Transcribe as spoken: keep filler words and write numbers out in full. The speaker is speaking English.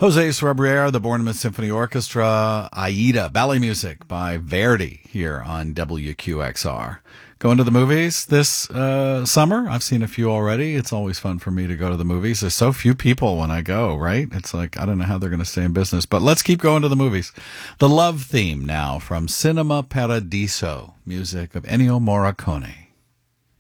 Jose Srebriere, the Bournemouth Symphony Orchestra, Aida, ballet music by Verdi here on W Q X R. Going to the movies this uh, summer? I've seen a few already. It's always fun for me to go to the movies. There's so few people when I go, right? It's like, I don't know how they're going to stay in business, but let's keep going to the movies. The Love Theme now from Cinema Paradiso, music of Ennio Morricone.